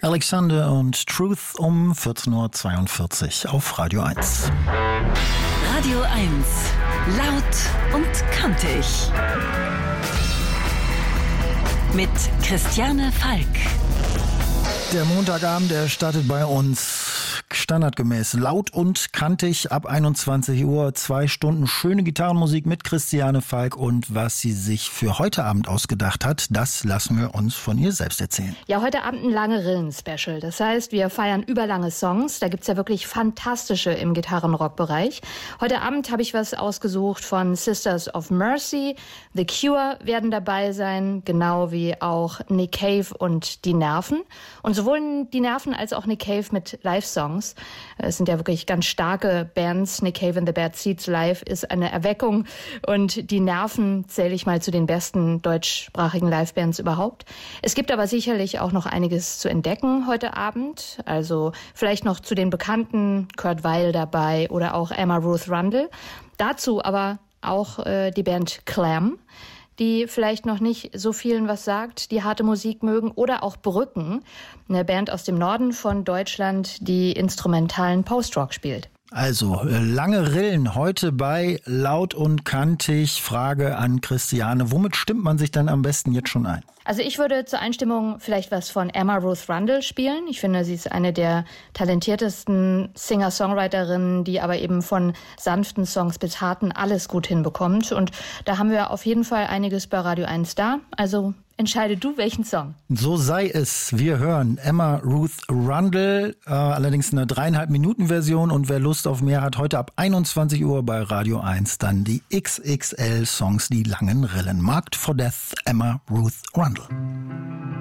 Alexander und Truth um 14.42 Uhr auf Radio 1. Radio 1. Laut und kantig. Mit Christiane Falk. Der Montagabend, der startet bei uns standardgemäß laut und kantig ab 21 Uhr. 2 Stunden schöne Gitarrenmusik mit Christiane Falk. Und was sie sich für heute Abend ausgedacht hat, das lassen wir uns von ihr selbst erzählen. Ja, heute Abend ein lange Rillen-Special. Das heißt, wir feiern überlange Songs. Da gibt's ja wirklich fantastische im Gitarrenrock-Bereich. Heute Abend habe ich was ausgesucht von Sisters of Mercy. The Cure werden dabei sein, genau wie auch Nick Cave und Die Nerven. Und sowohl Die Nerven als auch Nick Cave mit Live-Songs. Es sind ja wirklich ganz starke Bands. Nick Cave and the Bad Seeds live ist eine Erweckung. Und Die Nerven zähle ich mal zu den besten deutschsprachigen Live-Bands überhaupt. Es gibt aber sicherlich auch noch einiges zu entdecken heute Abend. Also vielleicht noch zu den Bekannten, Kurt Weill dabei oder auch Emma Ruth Rundle. Dazu aber auch die Band Clam, die vielleicht noch nicht so vielen was sagt, die harte Musik mögen, oder auch Brücken, eine Band aus dem Norden von Deutschland, die instrumentalen Post-Rock spielt. Also, lange Rillen heute bei Laut und Kantig. Frage an Christiane, womit stimmt man sich dann am besten jetzt schon ein? Also ich würde zur Einstimmung vielleicht was von Emma Ruth Rundle spielen. Ich finde, sie ist eine der talentiertesten Singer-Songwriterinnen, die aber eben von sanften Songs bis harten alles gut hinbekommt. Und da haben wir auf jeden Fall einiges bei Radio 1 da. Also entscheide du, welchen Song. So sei es. Wir hören Emma Ruth Rundle, allerdings eine 3,5-Minuten-Version. Und wer Lust auf mehr hat, heute ab 21 Uhr bei Radio 1 dann die XXL-Songs, die langen Rillen. Marked for Death, Emma Ruth Rundle.